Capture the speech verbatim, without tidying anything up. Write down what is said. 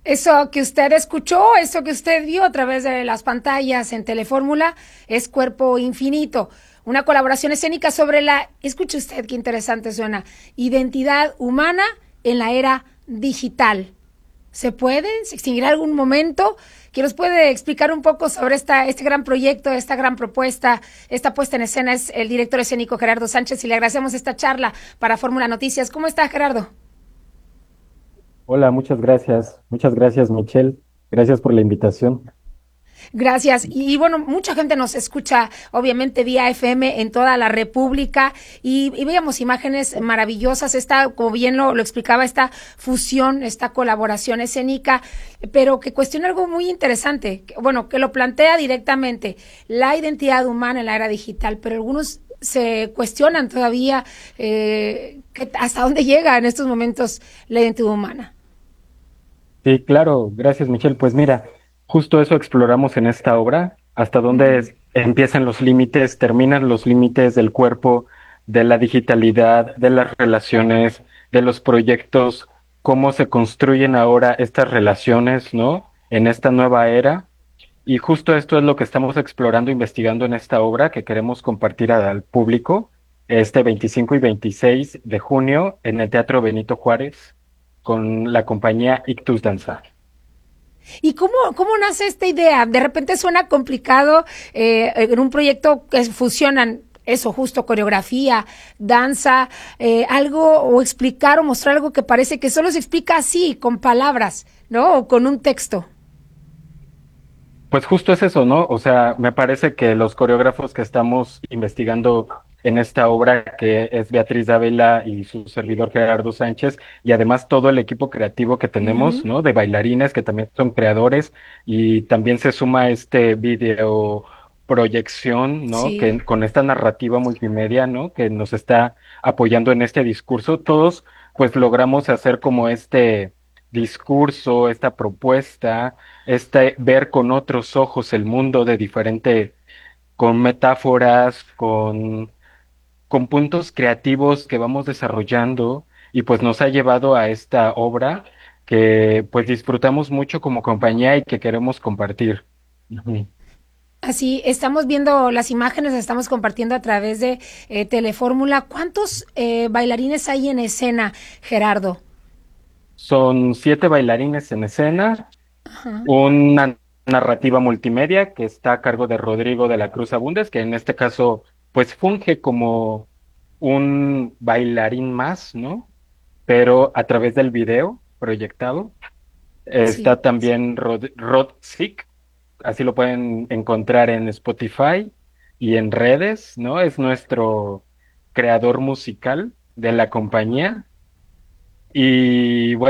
Eso que usted escuchó, eso que usted vio a través de las pantallas en Telefórmula es Cuerpo Infinito, una colaboración escénica sobre la, escuche usted qué interesante suena, identidad humana en la era digital. ¿Se puede? ¿Se extinguirá algún momento? ¿Quién nos puede explicar un poco sobre esta, este gran proyecto, esta gran propuesta, esta puesta en escena? Es el director escénico Gerardo Sánchez y le agradecemos esta charla para Fórmula Noticias. ¿Cómo está, Gerardo? Hola, muchas gracias. Muchas gracias, Michelle. Gracias por la invitación. Gracias. Y, y, bueno, mucha gente nos escucha, obviamente, vía F M en toda la República y, y veíamos imágenes maravillosas. Esta, como bien lo, lo explicaba, esta fusión, esta colaboración escénica, pero que cuestiona algo muy interesante. Que, bueno, que lo plantea directamente la identidad humana en la era digital, pero algunos se cuestionan todavía eh, que, hasta dónde llega en estos momentos la identidad humana. Sí, claro, gracias, Michelle. Pues mira, justo eso exploramos en esta obra, hasta dónde Ujú. es- empiezan los límites, terminan los límites del cuerpo, de la digitalidad, de las relaciones, de los proyectos, cómo se construyen ahora estas relaciones, ¿no? En esta nueva era. Y justo esto es lo que estamos explorando, investigando en esta obra que queremos compartir al público este veinticinco y veintiséis de junio en el Teatro Benito Juárez con la compañía Ictus Danza. ¿Y cómo, cómo nace esta idea? De repente suena complicado eh, en un proyecto que fusionan eso, justo coreografía, danza, eh, algo o explicar o mostrar algo que parece que solo se explica así, con palabras, ¿no? O con un texto. Pues justo es eso, ¿no? O sea, me parece que los coreógrafos que estamos investigando en esta obra, que es Beatriz Dávila y su servidor Gerardo Sánchez, y además todo el equipo creativo que tenemos, Ujú. ¿no? De bailarines que también son creadores, y también se suma este video proyección, ¿no? Que Sí. con esta narrativa multimedia, ¿no? Que nos está apoyando en este discurso, todos pues logramos hacer como este discurso, esta propuesta este ver con otros ojos el mundo de diferente, con metáforas, con, con puntos creativos que vamos desarrollando y pues nos ha llevado a esta obra que pues disfrutamos mucho como compañía y que queremos compartir. Ujú. Así, estamos viendo las imágenes, las estamos compartiendo a través de eh, Telefórmula. ¿Cuántos eh, bailarines hay en escena, Gerardo? Son siete bailarines en escena, Ajá. una narrativa multimedia que está a cargo de Rodrigo de la Cruz Abundes, que en este caso pues funge como un bailarín más, ¿no? Pero a través del video proyectado. Sí. Está también Rod, Rod Sick, así lo pueden encontrar en Spotify y en redes, ¿no? Es nuestro creador musical de la compañía. Y bueno,